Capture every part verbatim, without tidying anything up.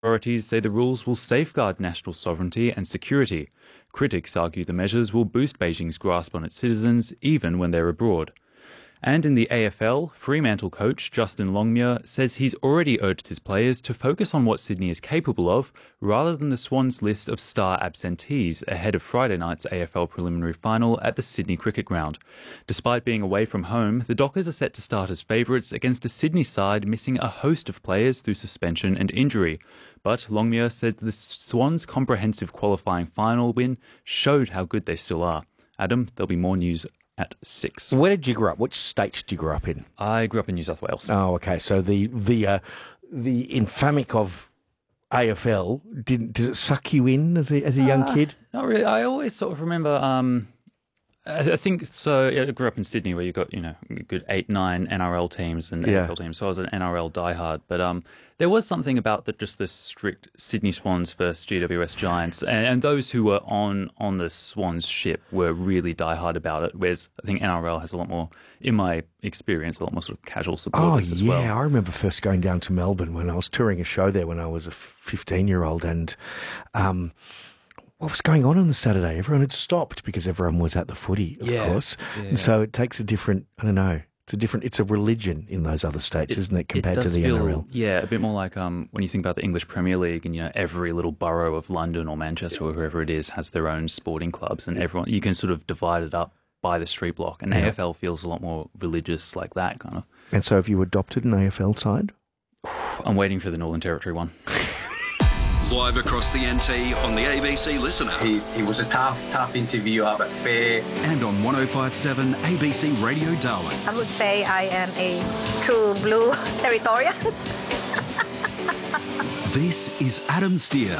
Authorities say the rules will safeguard national sovereignty and security. Critics argue the measures will boost Beijing's grasp on its citizens, even when they're abroad. And in the A F L, Fremantle coach Justin Longmuir says he's already urged his players to focus on what Sydney is capable of, rather than the Swans' list of star absentees ahead of Friday night's A F L preliminary final at the Sydney Cricket Ground. Despite being away from home, the Dockers are set to start as favourites against a Sydney side missing a host of players through suspension and injury. But Longmuir said the Swans' comprehensive qualifying final win showed how good they still are. Adam, there'll be more news at six. Where did you grow up? Which state did you grow up in? I grew up in New South Wales. Oh, okay. So the the uh, the infamic of A F L, did did it suck you in as a as a young uh, kid? Not really. I always sort of remember. Um, I think so. Yeah, I grew up in Sydney, where you got you know a good eight, nine N R L teams and Yeah. A F L teams. So I was an N R L diehard. But um, there was something about the just the strict Sydney Swans versus G W S Giants, and, and those who were on on the Swans ship were really diehard about it. Whereas I think N R L has a lot more, in my experience, a lot more sort of casual Oh, supporters as yeah. well. I remember first going down to Melbourne when I was touring a show there when I was a fifteen-year-old, and um, what was going on on the Saturday? Everyone had stopped because everyone was at the footy, of Yeah, course. yeah. And so it takes a different, I don't know, it's a different, it's a religion in those other states, isn't it, compared it to does the feel, N R L? Yeah, a bit more like um, when you think about the English Premier League and, you know, every little borough of London or Manchester or whoever it is has their own sporting clubs, and everyone, you can sort of divide it up by the street block. And Yeah. A F L feels a lot more religious like that, kind of. And so have you adopted an A F L side? I'm waiting for the Northern Territory one. Live across the N T on the A B C Listener. He, he was a tough, tough interviewer, but fair. And on one oh five point seven A B C Radio Darwin. I would say I am a true blue territorial. This is Adam Steer.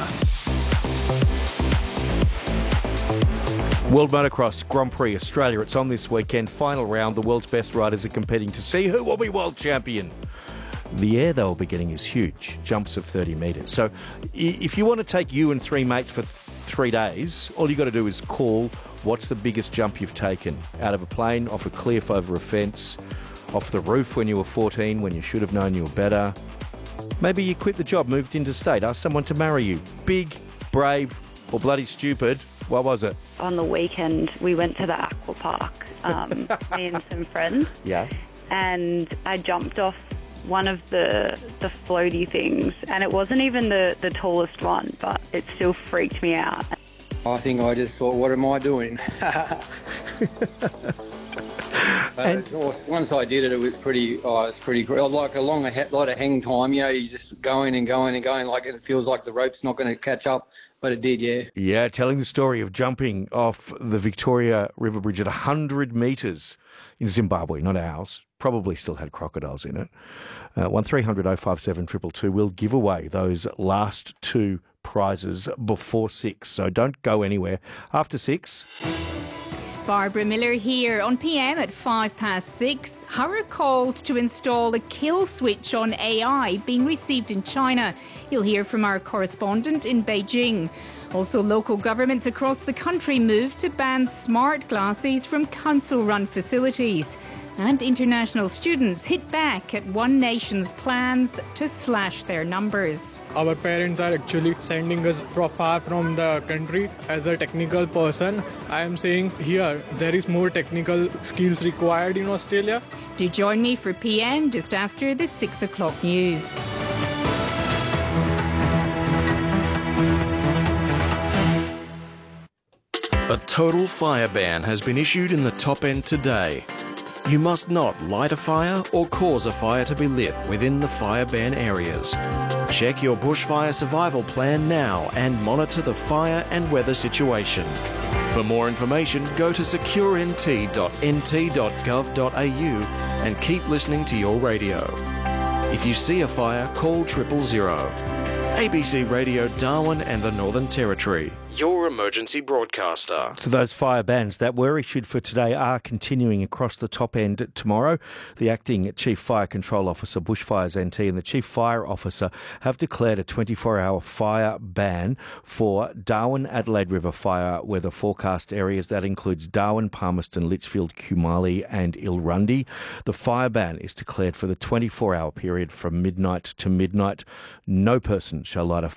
World Motocross Grand Prix Australia. It's on this weekend. Final round. The world's best riders are competing to see who will be world champion. The air they'll be getting is huge, jumps of thirty metres. So if you want to take you and three mates for th- three days, all you got to do is call what's the biggest jump you've taken out of a plane, off a cliff, over a fence, off the roof when you were fourteen, when you should have known you were better. Maybe you quit the job, moved interstate, asked someone to marry you. Big, brave, or bloody stupid. What was it? On the weekend, we went to the aqua park, um, me and some friends. Yeah. And I jumped off one of the the floaty things, and it wasn't even the, the tallest one, but it still freaked me out. I think I just thought, what am I doing? And uh, once I did it, it was pretty, oh, it's pretty great. Like a long, a lot of hang time, you know, you just going and going and going, like it feels like the rope's not going to catch up, but it did, yeah. Yeah, telling the story of jumping off the Victoria River Bridge at one hundred metres in Zimbabwe, not ours. Probably still had crocodiles in it. Uh, one three hundred oh five seven two two two will give away those last two prizes before six, so don't go anywhere. After six... Barbara Miller here. On P M at five past six, horror calls to install a kill switch on A I being received in China. You'll hear from our correspondent in Beijing. Also, local governments across the country move to ban smart glasses from council-run facilities. And international students hit back at One Nation's plans to slash their numbers. Our parents are actually sending us from far from the country. As a technical person, I am saying here there is more technical skills required in Australia. Do join me for P M just after the six o'clock news. A total fire ban has been issued in the top end today. You must not light a fire or cause a fire to be lit within the fire ban areas. Check your bushfire survival plan now and monitor the fire and weather situation. For more information, go to secure n t dot n t dot gov dot a u and keep listening to your radio. If you see a fire, call triple zero. A B C Radio Darwin and the Northern Territory, your emergency broadcaster. So those fire bans that were issued for today are continuing across the top end tomorrow. The Acting Chief Fire Control Officer, Bushfires N T, and the Chief Fire Officer have declared a twenty-four hour fire ban for Darwin, Adelaide River fire weather forecast areas. That includes Darwin, Palmerston, Litchfield, Kumali and Ilrundi. The fire ban is declared for the twenty-four hour period from midnight to midnight. No person shall light a